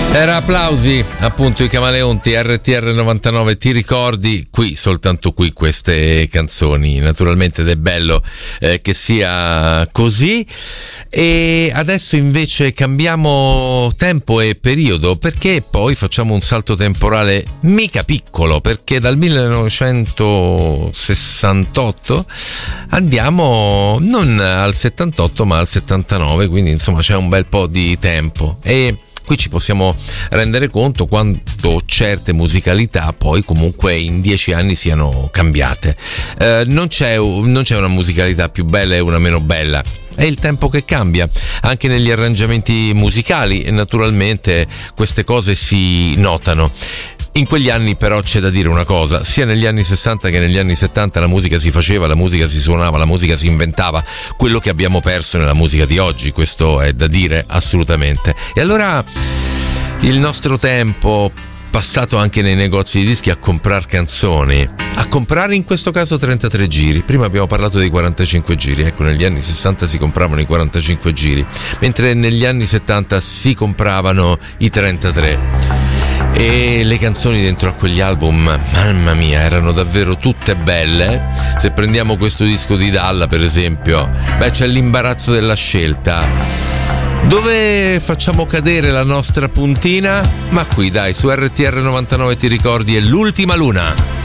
Era Applausi, appunto, i Camaleonti, RTR 99, ti ricordi? Qui, soltanto qui, queste canzoni, naturalmente, ed è bello che sia così. E adesso invece cambiamo tempo e periodo, perché poi facciamo un salto temporale mica piccolo, perché dal 1968 andiamo non al 78 ma al 79, quindi insomma c'è un bel po' di tempo. E qui ci possiamo rendere conto quanto certe musicalità poi comunque in 10 anni siano cambiate. Non c'è una musicalità più bella e una meno bella. È il tempo che cambia, anche negli arrangiamenti musicali, e naturalmente queste cose si notano. In quegli anni però c'è da dire una cosa: sia negli anni 60 che negli anni 70 la musica si faceva, la musica si suonava, la musica si inventava, quello che abbiamo perso nella musica di oggi, questo è da dire assolutamente. E allora il nostro tempo passato anche nei negozi di dischi a comprare canzoni, a comprare in questo caso 33 giri. Prima abbiamo parlato dei 45 giri, ecco, negli anni 60 si compravano i 45 giri, mentre negli anni 70 si compravano i 33. E le canzoni dentro a quegli album, mamma mia, erano davvero tutte belle. Se prendiamo questo disco di Dalla, per esempio, c'è l'imbarazzo della scelta. Dove facciamo cadere la nostra puntina? Ma qui, dai, su RTR 99 ti ricordi, è l'ultima luna.